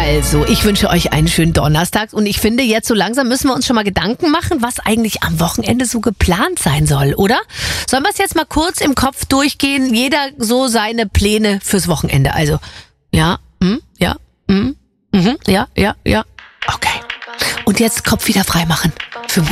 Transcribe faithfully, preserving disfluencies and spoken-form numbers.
Also, ich wünsche euch einen schönen Donnerstag und ich finde, jetzt so langsam müssen wir uns schon mal Gedanken machen, was eigentlich am Wochenende so geplant sein soll, oder? Sollen wir es jetzt mal kurz im Kopf durchgehen? Jeder so seine Pläne fürs Wochenende. Also, ja, hm, ja, hm, mhm, ja, ja, ja. Okay. Und jetzt Kopf wieder frei machen.